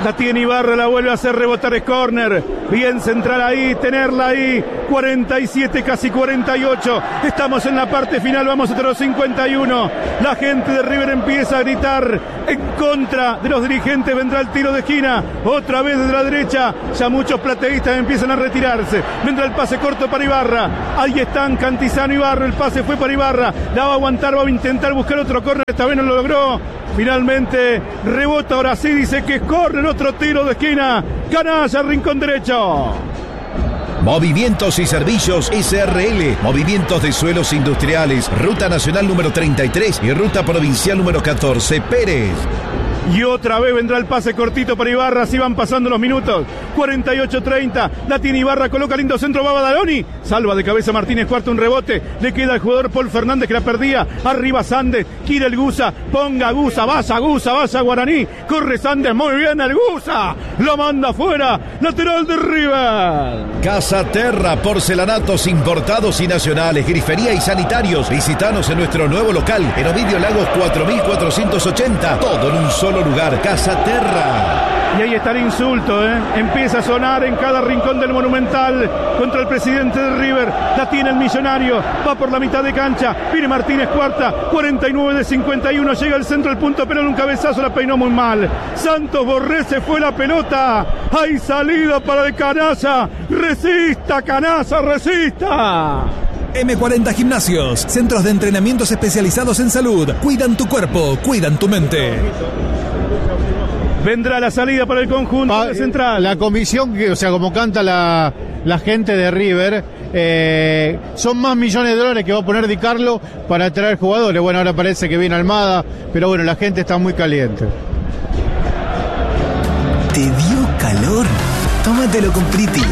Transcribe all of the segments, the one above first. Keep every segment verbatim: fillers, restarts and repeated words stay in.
La tiene Ibarra, la vuelve a hacer rebotar, es córner. Bien central ahí, tenerla ahí. cuarenta y siete, casi cuarenta y ocho. Estamos en la parte final, vamos hasta los cincuenta y uno. La gente de River empieza a gritar en contra de los dirigentes. Vendrá el tiro de esquina, otra vez desde la derecha. Ya muchos plateístas empiezan a retirarse. Vendrá el pase corto para Ibarra. Ahí están Cantizano y Ibarra. El pase fue para Ibarra. La va a aguantar, va a intentar buscar otro córner. Esta vez no lo logró. Finalmente rebota, ahora sí dice que es córner, otro tiro de esquina. Canalla, rincón derecho. Movimientos y Servicios S R L. Movimientos de suelos industriales. Ruta Nacional número treinta y tres y Ruta Provincial número catorce, Pérez. Y otra vez vendrá el pase cortito para Ibarra. Así van pasando los minutos. cuarenta y ocho treinta. La tiene Ibarra. Coloca lindo centro. Va Badaloni. Salva de cabeza Martínez Cuarta. Un rebote. Le queda al jugador Paul Fernández que la perdía. Arriba Sandes. Quiere el Gusa. Ponga Gusa. Vaya Gusa. Vaya Guaraní. Corre Sandes. Muy bien el Gusa. Lo manda afuera. Lateral de River. Casa Terra. Porcelanatos importados y nacionales. Grifería y sanitarios. Visitanos en nuestro nuevo local. En Ovidio Lagos cuatro mil cuatrocientos ochenta. Todo en un solo lugar. Casa Terra. Y ahí está el insulto, ¿eh? Empieza a sonar en cada rincón del Monumental contra el presidente de River. La tiene el Millonario, va por la mitad de cancha. Viene Martínez Cuarta, cuarenta y nueve de cincuenta y uno. Llega al centro del punto penal, un cabezazo, la peinó muy mal. Santos Borré, se fue la pelota. Hay salida para el Canalla. Resista, Canalla, resista. eme cuarenta Gimnasios, centros de entrenamientos especializados en salud. Cuidan tu cuerpo, cuidan tu mente. Vendrá la salida para el conjunto pa, central. La comisión, que, o sea, como canta la, la gente de River, eh, son más millones de dólares que va a poner Di Carlo para traer jugadores. Bueno, ahora parece que viene Almada, pero bueno, la gente está muy caliente. ¿Te dio calor? Tómatelo con Priti.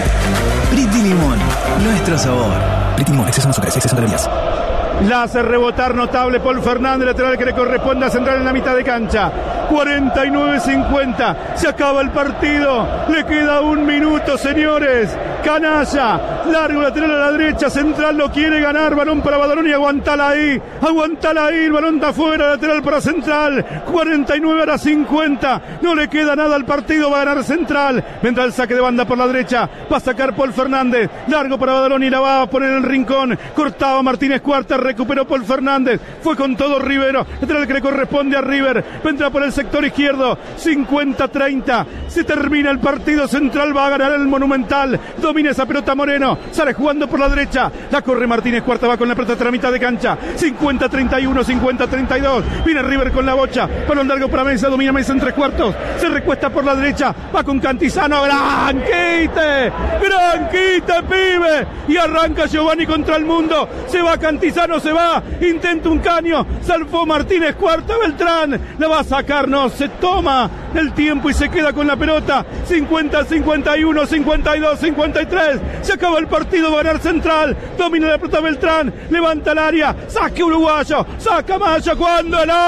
Priti Limón, nuestro sabor. Priti Limón, exceso de azúcar, exceso de calorías. La hace rebotar notable Paul Fernández, lateral que le corresponde a central en la mitad de cancha. cuarenta y nueve cincuenta. Se acaba el partido. Le queda un minuto, señores. Canalla. Largo lateral a la derecha. Central lo quiere ganar. Balón para Badaloni. Aguantala ahí. Aguantala ahí. El balón está afuera. Lateral para Central. cuarenta y nueve a la cincuenta. No le queda nada al partido. Va a ganar Central. Vendrá el saque de banda por la derecha. Va a sacar Paul Fernández. Largo para Badaloni. La va a poner en el rincón. Cortaba Martínez Cuarta. Recuperó Paul Fernández. Fue con todo Rivero. Lateral que le corresponde a River. Vendrá por el sector izquierdo. cincuenta treinta. Se termina el partido. Central va a ganar el Monumental. Domina esa pelota Moreno. Sale jugando por la derecha. La corre Martínez Cuarta. Va con la pelota hasta la mitad de cancha. cincuenta treinta y uno. cincuenta treinta y dos. Viene River con la bocha. Balón largo para Mesa. Domina Mesa en tres cuartos. Se recuesta por la derecha. Va con Cantizano. ¡Gran quite! ¡Gran quite, pibe! Y arranca Giovanni contra el mundo. Se va Cantizano. Se va. Intenta un caño. Salvó Martínez Cuarta. Beltrán. La va a sacar. No. Se toma el tiempo y se queda con la pelota. cincuenta, cincuenta y uno, cincuenta y dos, cincuenta y tres. Se acaba el partido. Va a ganar Central. Domina la pelota Beltrán. Levanta el área. Saque uruguayo. Saca Maya cuando el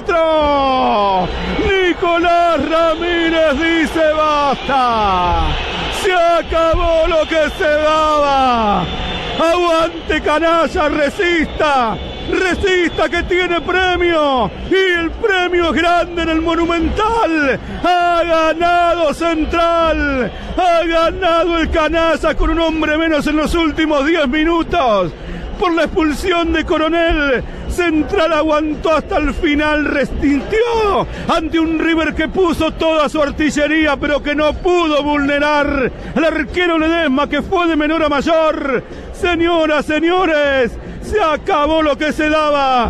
árbitro Nicolás Ramírez dice basta. Se acabó lo que se daba. Aguante Canalla. Resista. Resista que tiene premio. Y el premio es grande en el Monumental. Ha ganado Central. Ha ganado el Canalla con un hombre menos en los últimos diez minutos. Por la expulsión de Coronel. Central aguantó hasta el final, resistió ante un River que puso toda su artillería, pero que no pudo vulnerar al arquero Ledesma, que fue de menor a mayor. Señoras, señores, se acabó lo que se daba.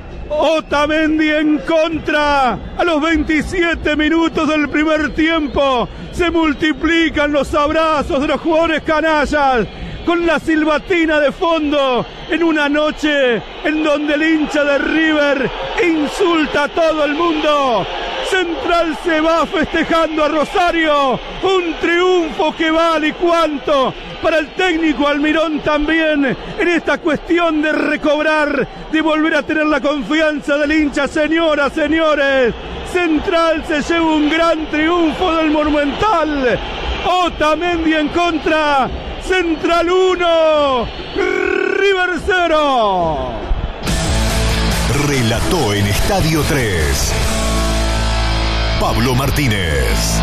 Otamendi en contra. A los veintisiete minutos del primer tiempo se multiplican los abrazos de los jugadores canallas, con la silbatina de fondo, en una noche en donde el hincha de River insulta a todo el mundo. Central se va festejando a Rosario, un triunfo que vale y cuánto para el técnico Almirón también, en esta cuestión de recobrar, de volver a tener la confianza del hincha. Señoras, señores, Central se lleva un gran triunfo del Monumental. Otamendi en contra. Central uno, River cero. Relató en Estadio tres Pablo Martínez.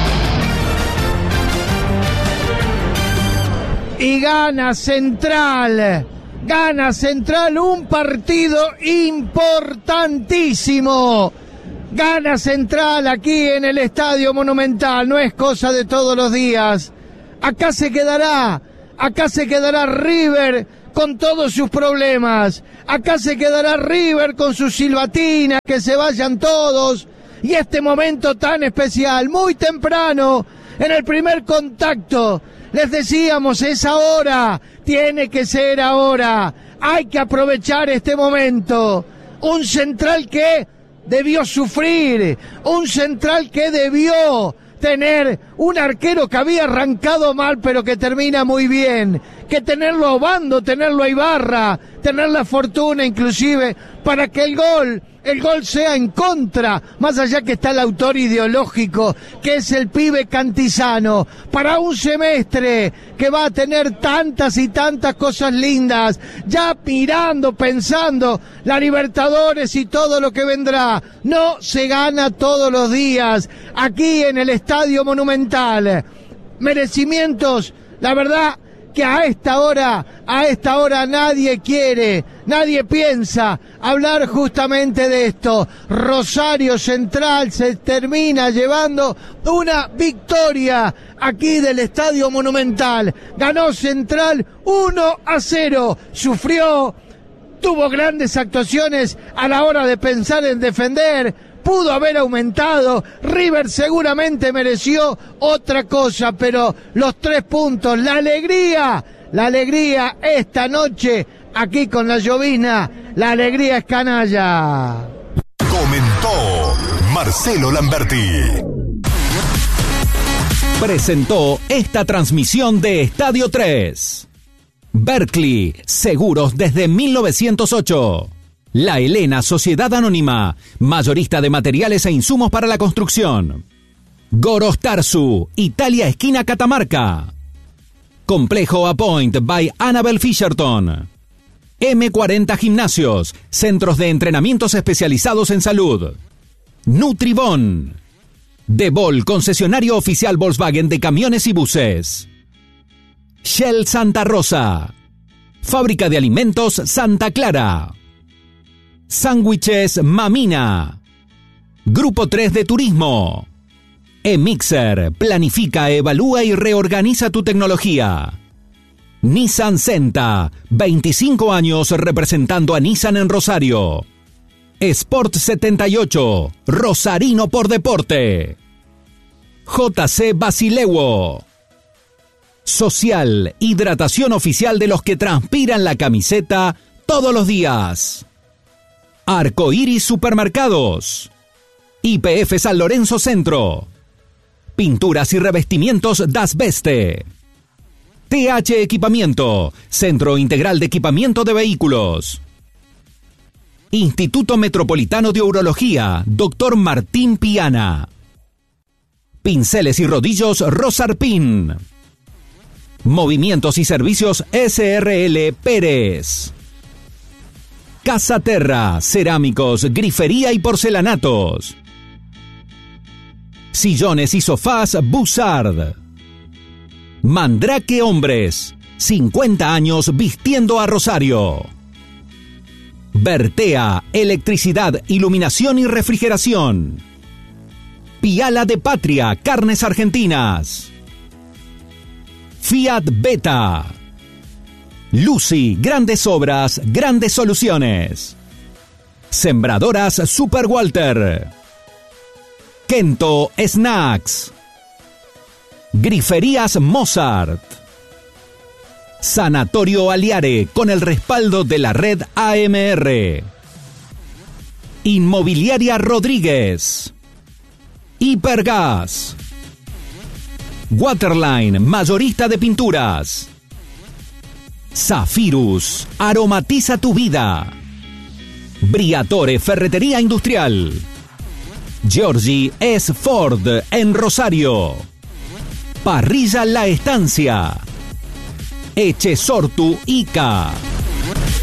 Y gana Central, gana Central un partido importantísimo. Gana Central aquí en el Estadio Monumental, no es cosa de todos los días. Acá se quedará, acá se quedará River con todos sus problemas. Acá se quedará River con sus silbatinas, que se vayan todos. Y este momento tan especial, muy temprano, en el primer contacto, les decíamos, es ahora, tiene que ser ahora. Hay que aprovechar este momento. Un Central que debió sufrir, un Central que debió tener un arquero que había arrancado mal pero que termina muy bien, que tenerlo a Obando, tenerlo a Ibarra, tener la fortuna inclusive para que el gol, el gol sea en contra, más allá que está el autor ideológico, que es el pibe Cantizano, para un semestre que va a tener tantas y tantas cosas lindas, ya mirando, pensando, la Libertadores y todo lo que vendrá. No se gana todos los días, aquí en el Estadio Monumental. Merecimientos, la verdad que a esta hora, a esta hora nadie quiere, nadie piensa hablar justamente de esto. Rosario Central se termina llevando una victoria aquí del Estadio Monumental. Ganó Central uno a cero, sufrió, tuvo grandes actuaciones a la hora de pensar en defender, pudo haber aumentado, River seguramente mereció otra cosa, pero los tres puntos, la alegría, la alegría esta noche aquí con la llovizna, la alegría es canalla. Comentó Marcelo Lamberti. Presentó esta transmisión de Estadio tres. Berkeley, seguros desde mil novecientos ocho. La Helena Sociedad Anónima, mayorista de materiales e insumos para la construcción. Goros Tarsu, Italia esquina Catamarca. Complejo Apoint by Annabel Fisherton. eme cuarenta Gimnasios, centros de entrenamientos especializados en salud. Nutribón. Debol, concesionario oficial Volkswagen de camiones y buses. Shell Santa Rosa. Fábrica de alimentos Santa Clara. Sándwiches Mamina. Grupo tres de Turismo. eMixer, planifica, evalúa y reorganiza tu tecnología. Nissan Senta, veinticinco años representando a Nissan en Rosario. Sport setenta y ocho, Rosarino por deporte. J C Basilewo. Social, hidratación oficial de los que transpiran la camiseta todos los días. Arcoiris Supermercados. Y P F San Lorenzo Centro. Pinturas y revestimientos Das Beste. T H Equipamiento, Centro Integral de Equipamiento de Vehículos. Instituto Metropolitano de Urología, doctor Martín Piana. Pinceles y rodillos Rosarpin. Movimientos y servicios S R L Pérez. Casa Terra, cerámicos, grifería y porcelanatos. Sillones y sofás Bussard. Mandrake Hombres, cincuenta años vistiendo a Rosario. Bertea, electricidad, iluminación y refrigeración. Piala de Patria, carnes argentinas. Fiat Beta. Lucy, grandes obras, grandes soluciones. Sembradoras Super Walter. Kento Snacks. Griferías Mozart. Sanatorio Aliare, con el respaldo de la red A M R. Inmobiliaria Rodríguez. Hipergas. Waterline, mayorista de pinturas. Zafirus, aromatiza tu vida. Briatore, ferretería industrial. Giorgi es Ford en Rosario. Parrilla La Estancia. Echesortu Ica.